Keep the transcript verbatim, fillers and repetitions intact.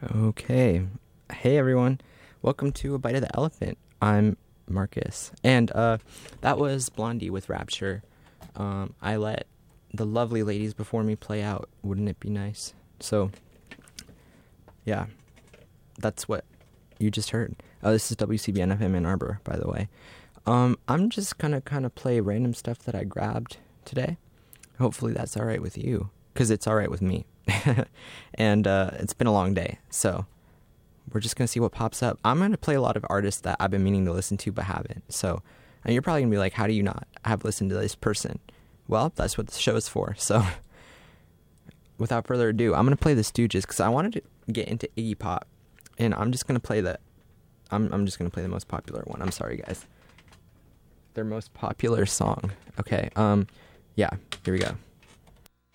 Okay. Hey everyone. Welcome to A Bite of the Elephant. I'm Marcus. And uh that was Blondie with Rapture. Um I let the lovely ladies before me play out. Wouldn't it be nice? So yeah. That's what you just heard. Oh, this is W C B N F M Ann Arbor, by the way. Um I'm just gonna kind of play random stuff that I grabbed today. Hopefully that's all right with you, cuz it's all right with me. and uh, it's been a long day, so we're just going to see what pops up. I'm going to play a lot of artists that I've been meaning to listen to but haven't. So, and you're probably going to be like, how do you not have listened to this person? Well, that's what the show is for. So, without further ado, I'm going to play the Stooges because I wanted to get into Iggy Pop, and I'm just going to play the, I'm, I'm just going to play the most popular one. I'm sorry, guys. Their most popular song. Okay, um, yeah, here we go.